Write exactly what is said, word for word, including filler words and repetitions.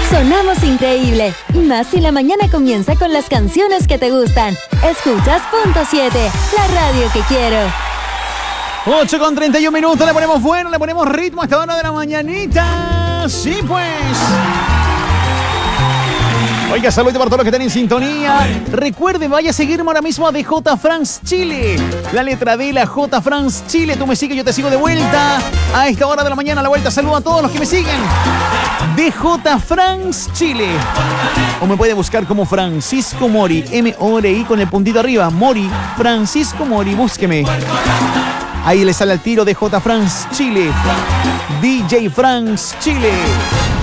Sonamos increíble, más si la mañana comienza con las canciones que te gustan. Escuchas Punto siete, la radio que quiero. ocho con treinta y un minutos, le ponemos bueno, le ponemos ritmo a esta hora de la mañanita. Sí, pues. Oiga, saludos para todos los que están en sintonía. Recuerden, vaya a seguirme ahora mismo a D J France Chile. La letra D, la J France Chile. Tú me sigues, yo te sigo de vuelta. A esta hora de la mañana, a la vuelta, saludo a todos los que me siguen. D J France Chile. O me puede buscar como Francisco Mori. M O R I con el puntito arriba. Mori, Francisco Mori, búsqueme. Ahí le sale al tiro D J France Chile. D J France Chile.